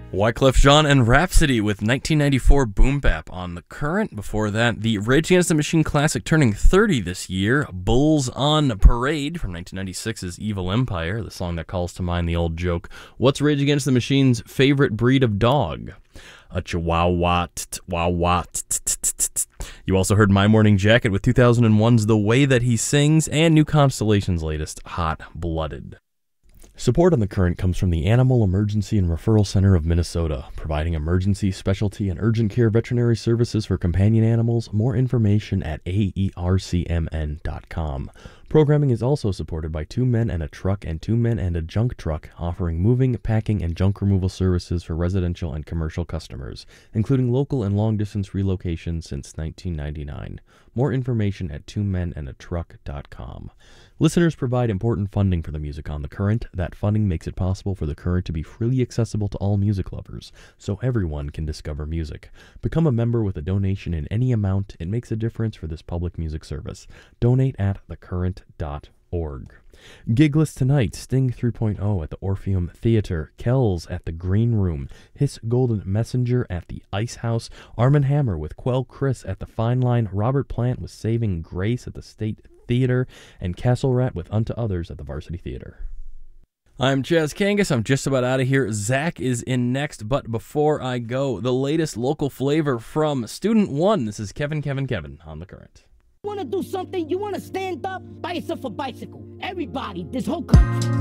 Wyclef Jean and Rhapsody with 1994 Boom Bap on The Current. Before that, the Rage Against the Machine classic turning 30 this year, Bulls on Parade from 1996's Evil Empire, the song that calls to mind the old joke, what's Rage Against the Machine's favorite breed of dog? A Chihuahua. You also heard My Morning Jacket with 2001's The Way That He Sings and New Constellation's latest, Hot Blooded. Support on The Current comes from the Animal Emergency and Referral Center of Minnesota, providing emergency, specialty, and urgent care veterinary services for companion animals. More information at aercmn.com. Programming is also supported by Two Men and a Truck and Two Men and a Junk Truck, offering moving, packing, and junk removal services for residential and commercial customers, including local and long-distance relocation since 1999. More information at twomenandatruck.com. Listeners provide important funding for the music on The Current. That funding makes it possible for The Current to be freely accessible to all music lovers, so everyone can discover music. Become a member with a donation in any amount. It makes a difference for this public music service. Donate at thecurrent.org. Gig list tonight: Sting 3.0 at the Orpheum Theater, Kells at the Green Room, Hiss Golden Messenger at the Ice House, Arm & Hammer with Quell Chris at the Fine Line, Robert Plant with Saving Grace at the State Theater, and Castle Rat with Unto Others at the Varsity Theater. I'm Chaz Kangas. I'm just about out of here. Zach is in next, but before I go, the latest local flavor from Student One. This is Kevin on The Current. You want to do something? You want to stand up? Buy yourself a bicycle. Everybody, this whole country.